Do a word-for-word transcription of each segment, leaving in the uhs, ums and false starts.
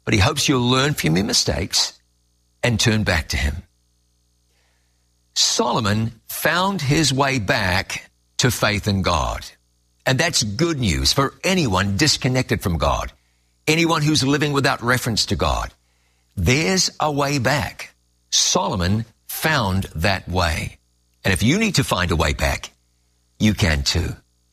but he hopes you'll learn from your mistakes and turn back to him. Solomon found his way back to faith in God. And that's good news for anyone disconnected from God, anyone who's living without reference to God. There's a way back. Solomon found that way. And if you need to find a way back, you can too.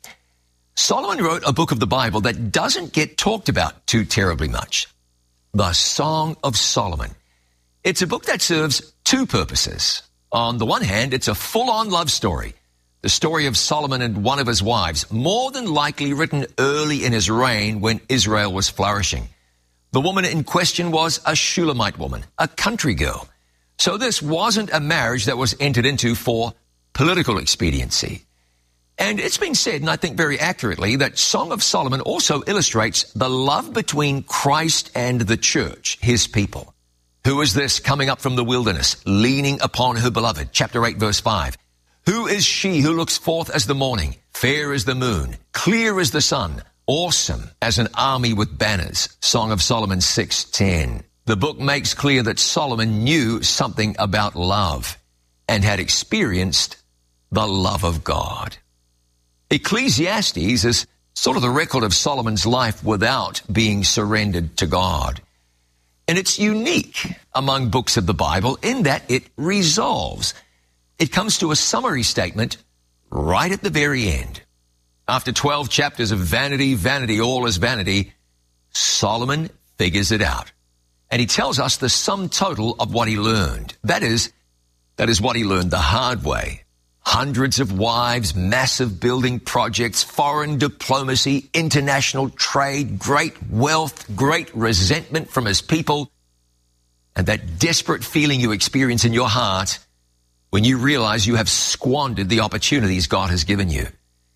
Solomon wrote a book of the Bible that doesn't get talked about too terribly much. The Song of Solomon. It's a book that serves two purposes. On the one hand, it's a full-on love story. The story of Solomon and one of his wives, more than likely written early in his reign when Israel was flourishing. The woman in question was a Shulamite woman, a country girl. So this wasn't a marriage that was entered into for political expediency. And it's been said, and I think very accurately, that Song of Solomon also illustrates the love between Christ and the church, his people. Who is this coming up from the wilderness, leaning upon her beloved? Chapter eight, verse five. Who is she who looks forth as the morning, fair as the moon, clear as the sun, awesome as an army with banners? Song of Solomon six ten. The book makes clear that Solomon knew something about love and had experienced the love of God. Ecclesiastes is sort of the record of Solomon's life without being surrendered to God. And it's unique among books of the Bible in that it resolves. It comes to a summary statement right at the very end. After twelve chapters of vanity, vanity, all is vanity, Solomon figures it out. And he tells us the sum total of what he learned. That is, that is what he learned the hard way. Hundreds of wives, massive building projects, foreign diplomacy, international trade, great wealth, great resentment from his people, and that desperate feeling you experience in your heart when you realize you have squandered the opportunities God has given you.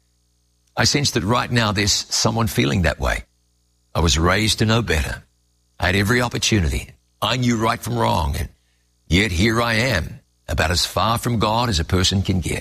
I sense that right now there's someone feeling that way. I was raised to know better. I had every opportunity. I knew right from wrong, and yet here I am, about as far from God as a person can get.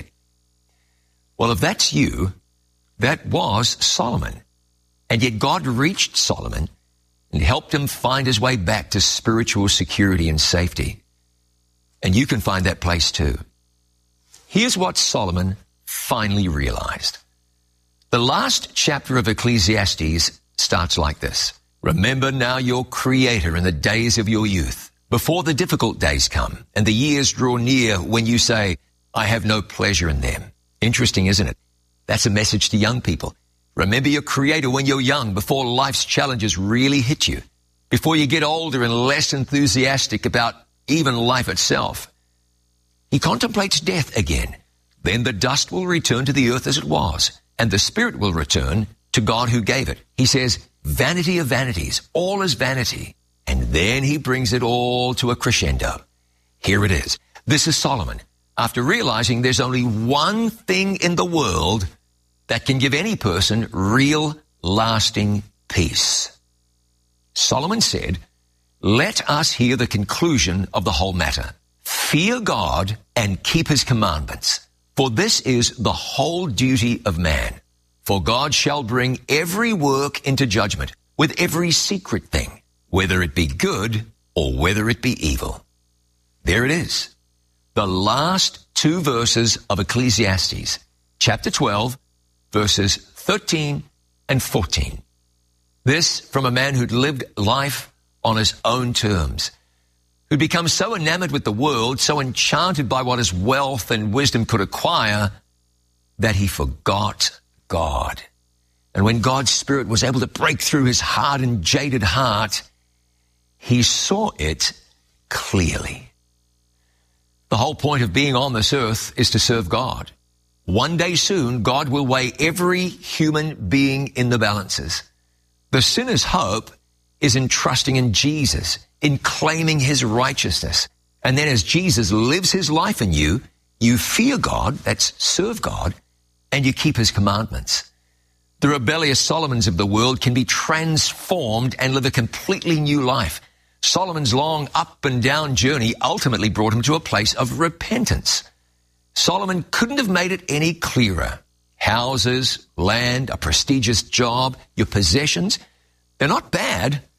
Well, if that's you, that was Solomon. And yet God reached Solomon and helped him find his way back to spiritual security and safety. And you can find that place too. Here's what Solomon finally realized. The last chapter of Ecclesiastes starts like this. Remember now your Creator in the days of your youth, before the difficult days come and the years draw near when you say, I have no pleasure in them. Interesting, isn't it? That's a message to young people. Remember your Creator when you're young, before life's challenges really hit you, before you get older and less enthusiastic about even life itself. He contemplates death again. Then the dust will return to the earth as it was, and the spirit will return to God who gave it. He says, vanity of vanities, all is vanity. And then he brings it all to a crescendo. Here it is. This is Solomon, after realizing there's only one thing in the world that can give any person real, lasting peace. Solomon said, let us hear the conclusion of the whole matter. Fear God and keep his commandments, for this is the whole duty of man. For God shall bring every work into judgment with every secret thing, whether it be good or whether it be evil. There it is. The last two verses of Ecclesiastes, chapter twelve, verses thirteen and fourteen. This from a man who'd lived life on his own terms, who'd become so enamored with the world, so enchanted by what his wealth and wisdom could acquire, that he forgot God. And when God's Spirit was able to break through his hard and jaded heart, he saw it clearly. The whole point of being on this earth is to serve God. One day soon, God will weigh every human being in the balances. The sinner's hope is in trusting in Jesus, in claiming his righteousness. And then as Jesus lives his life in you, you fear God, that's serve God, and you keep his commandments. The rebellious Solomons of the world can be transformed and live a completely new life. Solomon's long up and down journey ultimately brought him to a place of repentance. Solomon couldn't have made it any clearer. Houses, land, a prestigious job, your possessions, they're not bad,